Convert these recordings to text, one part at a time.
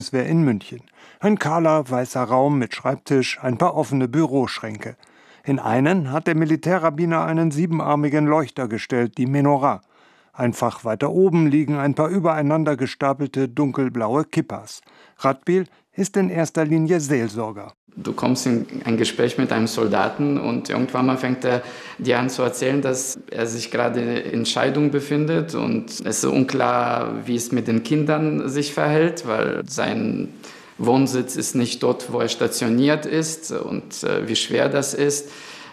Bundeswehr in München. Ein kahler, weißer Raum mit Schreibtisch, ein paar offene Büroschränke. In einen hat der Militärrabbiner einen siebenarmigen Leuchter gestellt, die Menorah. Ein Fach weiter oben liegen ein paar übereinander gestapelte dunkelblaue Kippas. Radbil ist in erster Linie Seelsorger. Du kommst in ein Gespräch mit einem Soldaten und irgendwann mal fängt er dir an zu erzählen, dass er sich gerade in Scheidung befindet und es ist unklar, wie es mit den Kindern sich verhält, weil sein Wohnsitz ist nicht dort, wo er stationiert ist und wie schwer das ist.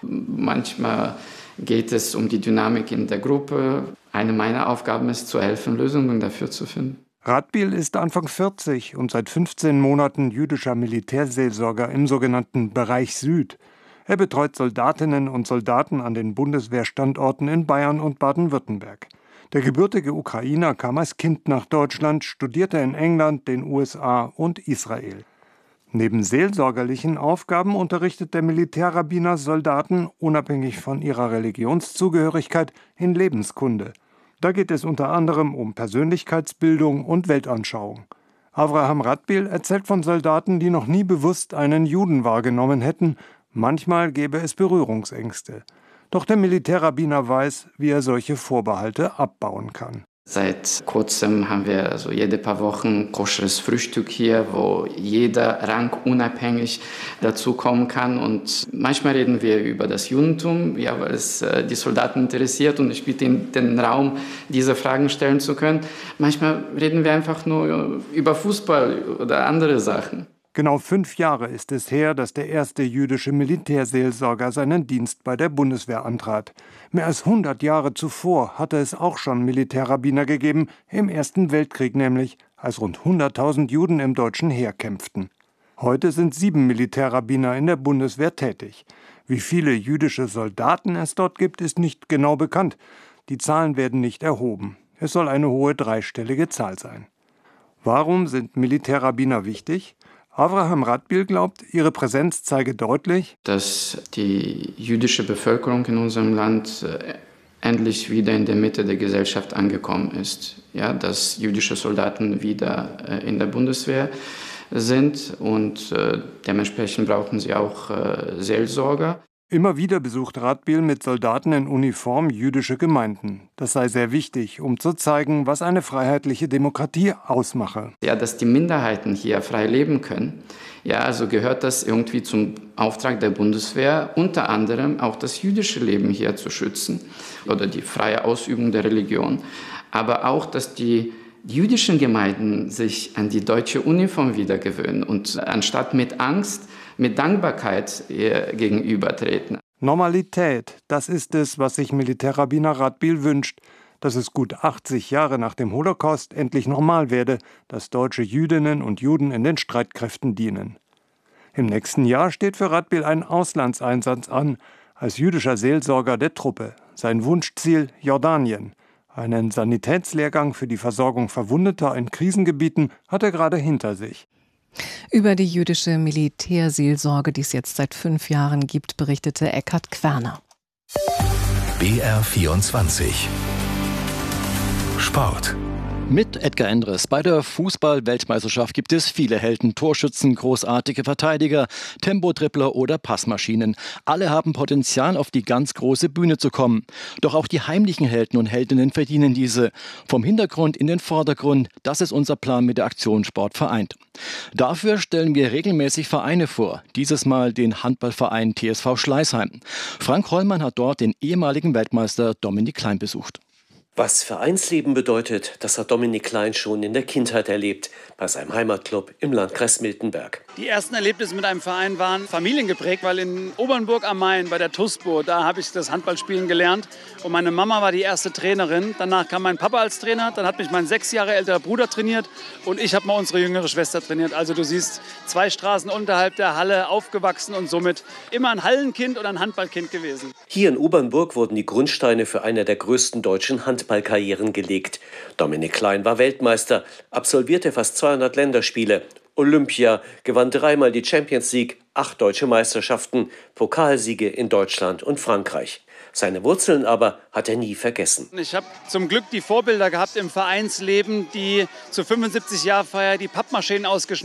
Manchmal geht es um die Dynamik in der Gruppe. Eine meiner Aufgaben ist, zu helfen, Lösungen dafür zu finden. Radbil ist Anfang 40 und seit 15 Monaten jüdischer Militärseelsorger im sogenannten Bereich Süd. Er betreut Soldatinnen und Soldaten an den Bundeswehrstandorten in Bayern und Baden-Württemberg. Der gebürtige Ukrainer kam als Kind nach Deutschland, studierte in England, den USA und Israel. Neben seelsorgerlichen Aufgaben unterrichtet der Militärrabbiner Soldaten, unabhängig von ihrer Religionszugehörigkeit, in Lebenskunde. Da geht es unter anderem um Persönlichkeitsbildung und Weltanschauung. Avraham Radbil erzählt von Soldaten, die noch nie bewusst einen Juden wahrgenommen hätten. Manchmal gäbe es Berührungsängste. Doch der Militärrabbiner weiß, wie er solche Vorbehalte abbauen kann. Seit kurzem haben wir also jede paar Wochen koscheres Frühstück hier, wo jeder Rang unabhängig dazukommen kann. Und manchmal reden wir über das Judentum, ja, weil es die Soldaten interessiert und ich biete ihnen den Raum, diese Fragen stellen zu können. Manchmal reden wir einfach nur über Fußball oder andere Sachen. Genau 5 Jahre ist es her, dass der erste jüdische Militärseelsorger seinen Dienst bei der Bundeswehr antrat. Mehr als 100 Jahre zuvor hatte es auch schon Militärrabbiner gegeben, im Ersten Weltkrieg nämlich, als rund 100.000 Juden im deutschen Heer kämpften. Heute sind 7 Militärrabbiner in der Bundeswehr tätig. Wie viele jüdische Soldaten es dort gibt, ist nicht genau bekannt. Die Zahlen werden nicht erhoben. Es soll eine hohe dreistellige Zahl sein. Warum sind Militärrabbiner wichtig? Avraham Radbil glaubt, ihre Präsenz zeige deutlich, dass die jüdische Bevölkerung in unserem Land endlich wieder in der Mitte der Gesellschaft angekommen ist. Ja, dass jüdische Soldaten wieder in der Bundeswehr sind und dementsprechend brauchen sie auch Seelsorger. Immer wieder besucht Radbil mit Soldaten in Uniform jüdische Gemeinden. Das sei sehr wichtig, um zu zeigen, was eine freiheitliche Demokratie ausmache. Ja, dass die Minderheiten hier frei leben können. Ja, also gehört das irgendwie zum Auftrag der Bundeswehr, unter anderem auch das jüdische Leben hier zu schützen oder die freie Ausübung der Religion. Aber auch, dass die jüdischen Gemeinden sich an die deutsche Uniform wieder gewöhnen und anstatt mit Angst, mit Dankbarkeit ihr gegenübertreten. Normalität, das ist es, was sich Militärrabbiner Radbil wünscht, dass es gut 80 Jahre nach dem Holocaust endlich normal werde, dass deutsche Jüdinnen und Juden in den Streitkräften dienen. Im nächsten Jahr steht für Radbil ein Auslandseinsatz an, als jüdischer Seelsorger der Truppe. Sein Wunschziel Jordanien. Einen Sanitätslehrgang für die Versorgung Verwundeter in Krisengebieten hat er gerade hinter sich. Über die jüdische Militärseelsorge, die es jetzt seit 5 Jahren gibt, berichtete Eckhard Querner. BR24 Sport. Mit Edgar Endres. Bei der Fußball-Weltmeisterschaft gibt es viele Helden, Torschützen, großartige Verteidiger, Tempotrippler oder Passmaschinen. Alle haben Potenzial, auf die ganz große Bühne zu kommen. Doch auch die heimlichen Helden und Heldinnen verdienen diese. Vom Hintergrund in den Vordergrund, das ist unser Plan mit der Aktion Sport vereint. Dafür stellen wir regelmäßig Vereine vor. Dieses Mal den Handballverein TSV Schleißheim. Frank Hollmann hat dort den ehemaligen Weltmeister Dominik Klein besucht. Was Vereinsleben bedeutet, das hat Dominik Klein schon in der Kindheit erlebt, bei seinem Heimatclub im Landkreis Miltenberg. Die ersten Erlebnisse mit einem Verein waren familiengeprägt, weil in Obernburg am Main bei der TUSPO, da habe ich das Handballspielen gelernt. Und meine Mama war die erste Trainerin. Danach kam mein Papa als Trainer, dann hat mich mein 6 Jahre älterer Bruder trainiert und ich habe mal unsere jüngere Schwester trainiert. Also du siehst, 2 Straßen unterhalb der Halle aufgewachsen und somit immer ein Hallenkind oder ein Handballkind gewesen. Hier in Obernburg wurden die Grundsteine für eine der größten deutschen Handballkarrieren gelegt. Dominik Klein war Weltmeister, absolvierte fast 200 Länderspiele, Olympia, gewann 3-mal die Champions League, 8 deutsche Meisterschaften, Pokalsiege in Deutschland und Frankreich. Seine Wurzeln aber hat er nie vergessen. Ich habe zum Glück die Vorbilder gehabt im Vereinsleben, die zur 75-Jahr-Feier die Pappmaschinen ausgeschnitten